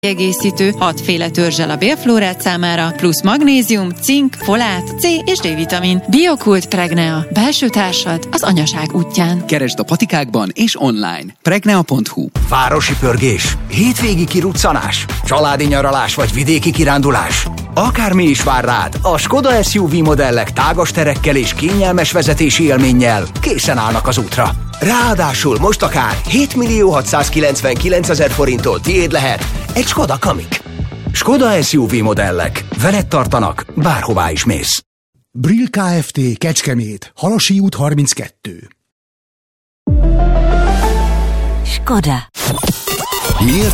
Egészítő 6 féle törzsel a bélflórát számára, plusz magnézium, cink, folát, C és D-vitamin. Biokult Pregnea. Belső társad az anyaság útján. Keresd a patikákban és online. Pregnea.hu. Városi pörgés, hétvégi kiruccanás, családi nyaralás vagy vidéki kirándulás. Akármi is vár rád, a Skoda SUV modellek tágas terekkel és kényelmes vezetési élménnyel készen állnak az útra. Ráadásul most akár 7.699.000 forinttól tiéd lehet egy Skoda Kamiq. Skoda SUV modellek. Veled tartanak, bárhová is mész. Brill Kft. Kecskemét, Halasi út 32. Skoda. Miért